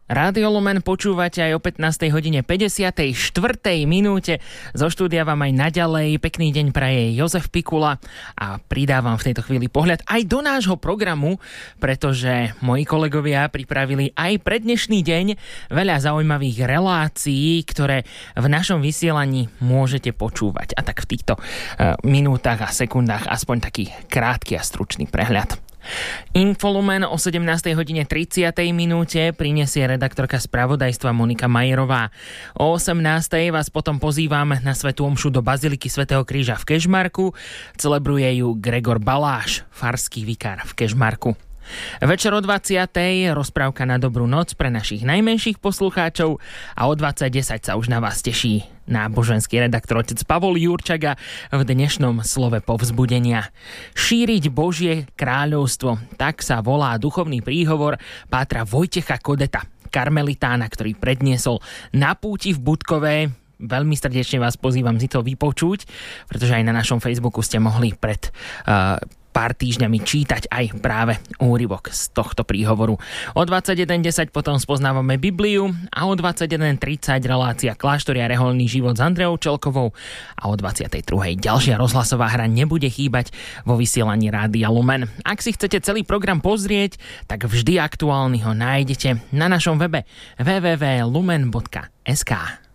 Rádio Lumen počúvate aj o 15:54 minúte. Zo štúdia vám aj naďalej pekný deň praje Jozef Pikula a pridávam v tejto chvíli pohľad aj do nášho programu, pretože moji kolegovia pripravili aj pre dnešný deň veľa zaujímavých relácií, ktoré v našom vysielaní môžete počúvať. A tak v týchto minútach a sekundách aspoň taký krátky a stručný prehľad. Infolumen o 17:30 minúte prinesie redaktorka spravodajstva Monika Majerová. O 18:00 vás potom pozývam na svätú omšu do Baziliky svätého Kríža v Kežmarku. Celebruje ju Gregor Baláš, farský vikár v Kežmarku. Večer o 20:00 rozprávka na dobrú noc pre našich najmenších poslucháčov a o 20:10 sa už na vás teší náboženský redaktor otec Pavol Jurčaga v dnešnom slove povzbudenia. Šíriť Božie kráľovstvo, tak sa volá duchovný príhovor pátra Vojtecha Kodeta, karmelitána, ktorý predniesol na púti v Budkové. Veľmi srdečne vás pozývam si to vypočuť, pretože aj na našom Facebooku ste mohli pred pár týždňami čítať aj práve úryvok z tohto príhovoru. O 21:10 potom spoznávame Bibliu a o 21:30 relácia Kláštory a reholný život s Andreou Čelkovou a o 22:00 ďalšia rozhlasová hra nebude chýbať vo vysielaní Rádia Lumen. Ak si chcete celý program pozrieť, tak vždy aktuálny ho nájdete na našom webe www.lumen.sk.